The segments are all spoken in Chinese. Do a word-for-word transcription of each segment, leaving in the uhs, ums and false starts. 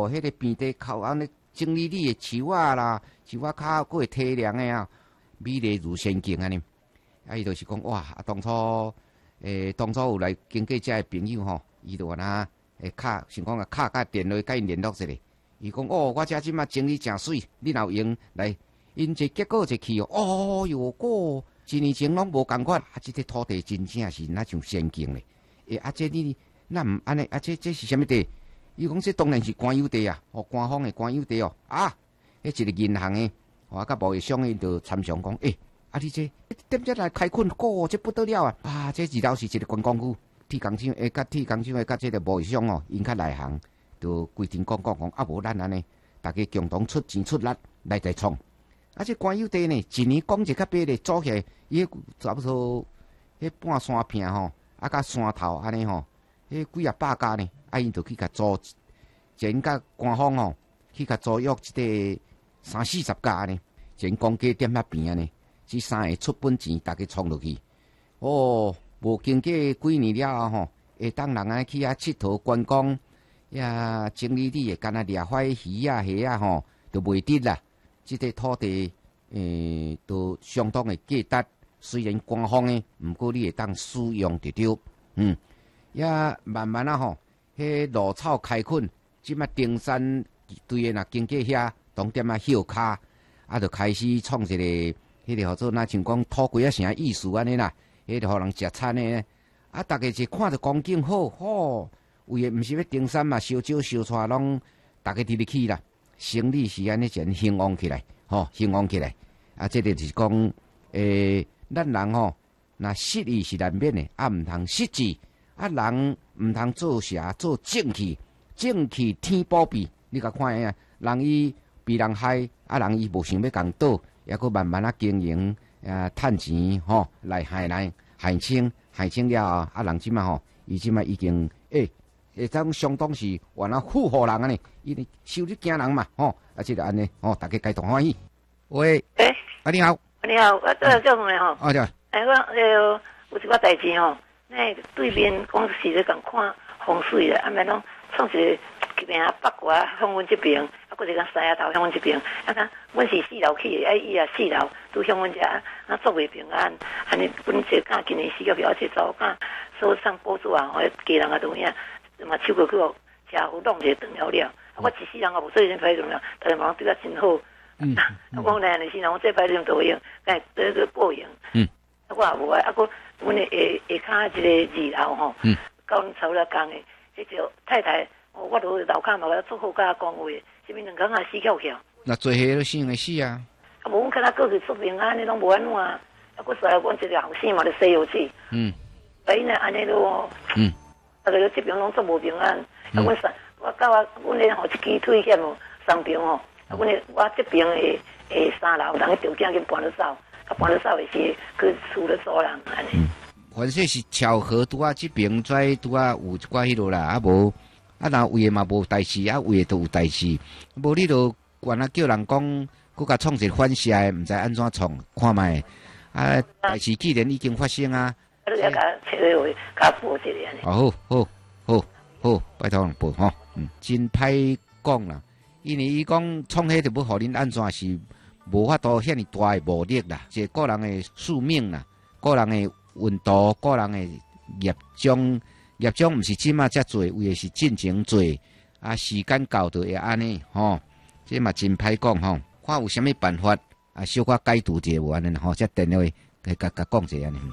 哦，迄、那个边地靠安尼整理你的树啊啦，树啊骹佫会提亮的啊，美丽如仙境安尼。啊，伊就是讲哇，啊当初诶、欸，当初有来经过遮的朋友吼，伊就安那诶卡，想讲啊卡甲电话甲因联络一下。伊讲哦，我遮即马整理诚水，你若有用来，因这结果就去哦，哦哟个。一年前拢无共款，啊！即、这个土地真正是那像仙境咧。诶，啊，这你那毋安尼？啊，这这是啥物地？伊讲这当然是官有地啊，哦，官方的官有地哦。啊，迄一个银行的，我甲贸易商因就参详讲，诶，啊，你这点只来开垦，个这不得了啊！啊，这二楼是一个观光区，铁工厂诶，甲铁工厂诶，甲这个贸易商哦，因较内行，就规定讲讲讲，啊，无咱安尼，大家共同出钱出力来来创。啊！这官有地呢，一年讲一较八咧，做起来伊差不多迄半山片吼，啊，甲山头安尼吼，迄几啊百家呢，啊，因就去甲租，前甲官方吼去甲租约一个三四十家呢，前公家店遐边啊呢，这三个出本钱，大家冲落去。哦，无经过几年了吼，会当人啊去遐佚佗观光，呀，整理你诶，干那掠海鱼啊、虾啊吼，都袂得啦。这个土地，诶、呃，都相当的价值。虽然官方的，毋过你会当使用得着。嗯，也慢慢啊吼，迄路草开垦，即马登山对个若经过遐，当点啊休卡，啊，就开始创一个迄个叫做那像讲土龟啊啥意思安尼啦，迄个互人食餐的。啊，大家一看着光景好，吼，为个毋是要登山嘛，烧酒烧菜拢，大家伫入去啦。生理是安尼全兴旺起来，吼、哦，兴旺起来。啊，这个就是讲，诶、欸，咱人吼，那失意是难免的，啊，毋通失志，啊，人毋通做啥做正气，正气天保庇。你甲看下啊，人伊被人害，啊，人伊无想要共倒，也佫慢慢啊经营，啊，趁钱吼、哦、来害人，害清，害清了后，啊，人即马吼，伊即马已经诶。欸诶，种相当是原来富户人安尼，因为收入惊人嘛，吼，啊，即个安尼，吼，大家皆同欢喜。喂， 诶， 啊，你好， 你好，我这个叫什么吼？ 哦对。 诶，我呃有一个代志吼，那对面讲是咧共看风水咧，啊，免拢创一个这边啊北国啊向阮这边，啊，佫一个西啊头向阮这边，啊，看阮是四楼起的，啊，伊也四楼都向阮遮，啊，做袂平安，安尼阮这囝今年四个表这查某囝手上补助啊，吼，家人啊都影。嘛，手过去哦，吃好弄者断了了。啊，我一世人也无做阵歹种了，大家忙对我真好。嗯。啊，我讲来呢，是人我这歹种都用，哎，这个报应。嗯。啊，我也无啊，啊，佫阮的下下骹一个二楼吼，嗯，甲阮吵了讲的，迄个太太，哦，我都楼骹嘛，甲做好甲讲话，什么两工啊死翘翘。 那做下都生会死啊。 啊，无阮看他过去出平安，你拢无安怎啊？啊，佫说阮一个后生嘛，就西游去。嗯。所以呢，安尼咯。嗯。啊！个这边拢做无平安，啊！阮三，我甲我阮咧吼一支退险哦，三边吼，啊！阮咧我这边诶诶三楼，人个条件去搬得走，啊搬得走诶是去厝咧做人安尼。 反正是巧合，拄啊这边在拄啊有一寡迄落啦，啊无啊若有诶嘛无代志，啊有诶都有代志，无你就原来叫人讲，佮甲创一个反射诶，毋知安怎创，看卖啊代志既然已经发生啊。 啊！你甲找个话，甲报一个安尼。 哦，好，好，好，好，拜托人报吼。嗯，真歹讲啦，因为伊讲创迄就要互恁安怎是无法度遐尼大诶魔力啦，是个人诶宿命啦，个人诶运道，个人诶业障，业障毋是即马才做，为诶是进前做，啊，时间到就会安尼吼。这嘛真歹讲吼，看有啥物办法啊，小可解读者有安尼吼，则电话甲甲甲讲者安尼。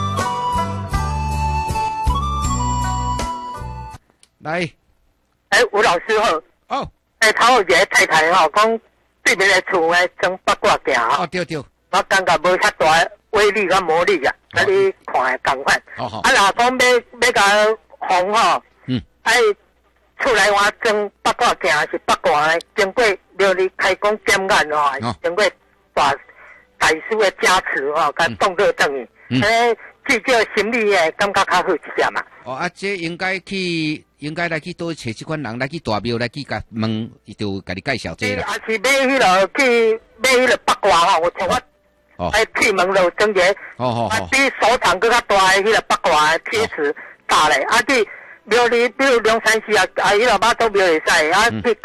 来， 哎，吴老师好。 哦。 哎，头有一个太太吼，讲对面的厝诶装八卦镜吼。 哦，对对。 我感觉无遐大威力甲魔力啊，甲你看诶共款。哦好。啊，若讲要要甲红吼，嗯，哎，厝内我装八卦镜是八卦诶，经过庙里开工检验吼，经过大大师诶加持吼，甲动作等于，哎，至少心理诶感觉较好一点嘛。 哦，啊，这应该去，应该来去倒找即款人来去大庙来去甲问，伊就甲你介绍这啦。 啊，是买迄落去买迄落八卦吼，我像我，哦，哎，去问落整个，哦哦啊，比手掌更较大诶迄落八卦诶贴瓷搭咧，啊，去庙里比如龙山寺啊，啊，迄落妈祖庙会使，啊，去